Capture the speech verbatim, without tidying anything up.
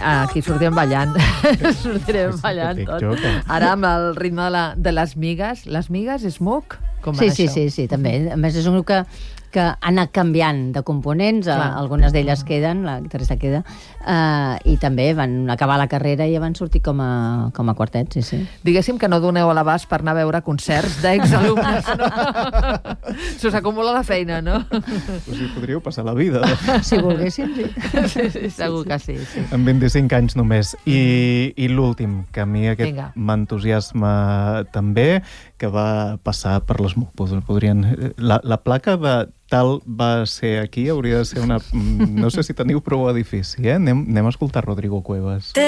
aquí sortirem ballant. Sortirem ballant tot. Ara amb el ritme de, la, de les migues. Les migues, Smoke? Com sí, sí, sí, sí, també. A més, és un grup que, que ha anat canviant de components, Clar. algunes d'elles queden, la guitarrista queda, uh, i també van acabar la carrera i ja van sortir com a, com a quartet, sí, sí. Diguéssim que no doneu a l'abast per anar a veure concerts d'exalumnes, no? Se us acumula la feina, no? Us hi podríeu passar la vida. Si volguéssim, sí. sí, sí segur sí, sí. que sí, sí. Amb vint-i-cinc anys només. I, i l'últim, que a mi aquest m'entusiasma també, que va passar per les... Podrien... La, la placa de tal va ser aquí, hauria de ser una... No sé si teniu prou edifici, eh? Anem, anem a escoltar Rodrigo Cuevas.